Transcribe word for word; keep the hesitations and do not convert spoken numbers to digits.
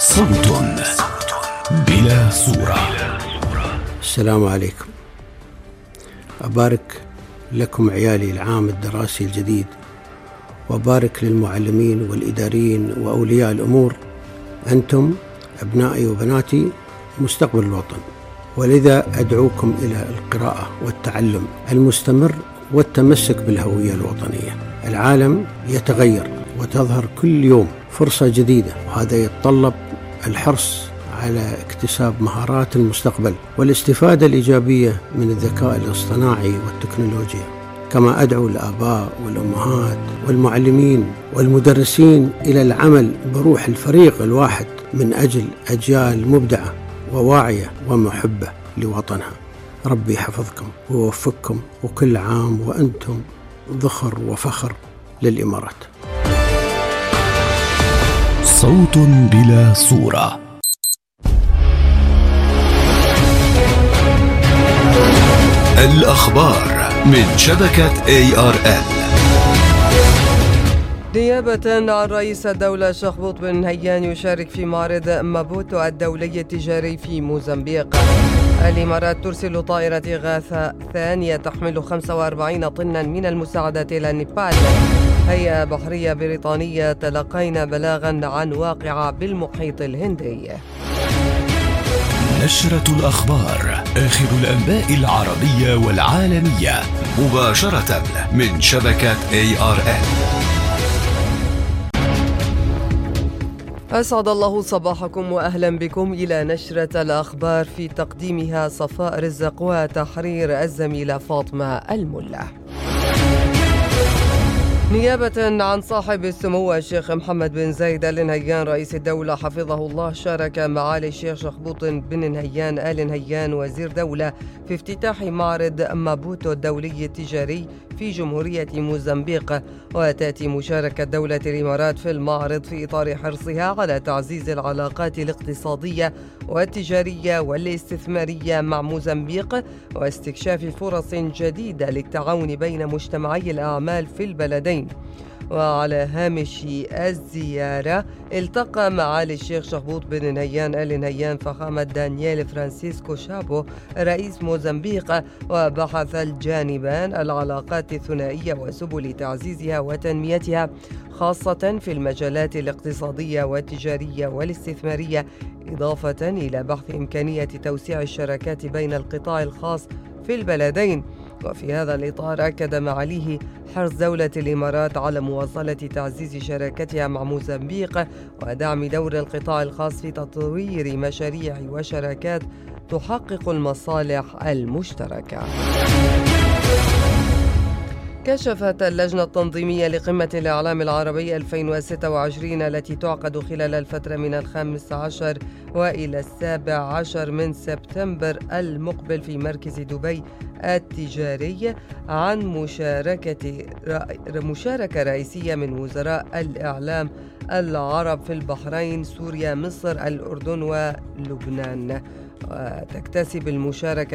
صوت بلا صورة. السلام عليكم. أبارك لكم عيالي العام الدراسي الجديد، وأبارك للمعلمين والإداريين وأولياء الأمور. أنتم أبنائي وبناتي مستقبل الوطن، ولذا أدعوكم إلى القراءة والتعلم المستمر والتمسك بالهوية الوطنية. العالم يتغير وتظهر كل يوم فرصة جديدة، وهذا يتطلب الحرص على اكتساب مهارات المستقبل والاستفادة الإيجابية من الذكاء الاصطناعي والتكنولوجيا. كما أدعو الآباء والأمهات والمعلمين والمدرسين إلى العمل بروح الفريق الواحد من أجل أجيال مبدعة وواعية ومحبة لوطنها. ربي يحفظكم ويوفقكم، وكل عام وأنتم ذخر وفخر للإمارات. صوت بلا صورة. الأخبار من شبكة إيه آر إل. نيابة عن رئيس الدولة شخبوط بن نهيان يشارك في معرض مابوتو الدولي التجاري في موزمبيق. الإمارات ترسل طائرة إغاثة ثانية تحمل خمسة وأربعين طنا من المساعدات إلى نيبال. هيئة بحرية بريطانية تلقينا بلاغا عن واقعة بالمحيط الهندي. نشرة الأخبار، آخر الأنباء العربية والعالمية مباشرة من شبكة إيه آر إل. أسعد الله صباحكم وأهلا بكم إلى نشرة الأخبار، في تقديمها صفاء رزق وتحرير الزميلة فاطمة الملا. نيابة عن صاحب السمو الشيخ محمد بن زايد آل نهيان رئيس الدولة حفظه الله، شارك معالي الشيخ شخبوط بن نهيان آل نهيان وزير دولة في افتتاح معرض مابوتو الدولي التجاري في جمهورية موزمبيق. وتأتي مشاركة دولة الإمارات في المعرض في إطار حرصها على تعزيز العلاقات الاقتصادية والتجارية والاستثمارية مع موزمبيق، واستكشاف فرص جديدة للتعاون بين مجتمعي الأعمال في البلدين. وعلى هامش الزيارة التقى معالي الشيخ شخبوط بن نهيان آل نهيان فخامة دانييل فرانسيسكو شابو رئيس موزمبيق، وبحث الجانبان العلاقات الثنائية وسبل تعزيزها وتنميتها، خاصة في المجالات الاقتصادية والتجارية والاستثمارية، إضافة إلى بحث إمكانية توسيع الشراكات بين القطاع الخاص في البلدين. وفي هذا الإطار أكد معاليه حرص دولة الإمارات على مواصلة تعزيز شراكتها مع موزمبيق ودعم دور القطاع الخاص في تطوير مشاريع وشراكات تحقق المصالح المشتركة. كشفت اللجنة التنظيمية لقمة الإعلام العربي ألفين وستة وعشرين التي تعقد خلال الفترة من الخامس عشر وإلى السابع عشر من سبتمبر المقبل في مركز دبي التجاري عن مشاركة مشاركة رئيسية من وزراء الإعلام العرب في البحرين، سوريا، مصر، الأردن ولبنان. وتكتسب المشاركة